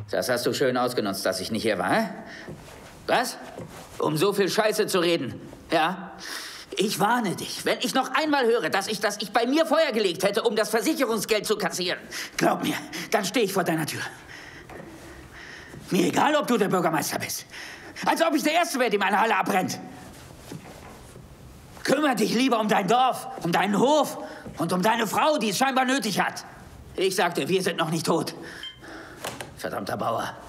Das hast du schön ausgenutzt, dass ich nicht hier war, hä? Was? Um so viel Scheiße zu reden, ja? Ich warne dich, wenn ich noch einmal höre, dass ich bei mir Feuer gelegt hätte, um das Versicherungsgeld zu kassieren. Glaub mir, dann stehe ich vor deiner Tür. Mir egal, ob du der Bürgermeister bist. Als ob ich der Erste wäre, dem eine Halle abbrennt. Kümmere dich lieber um dein Dorf, um deinen Hof und um deine Frau, die es scheinbar nötig hat. Ich sagte, wir sind noch nicht tot. Verdammter Bauer.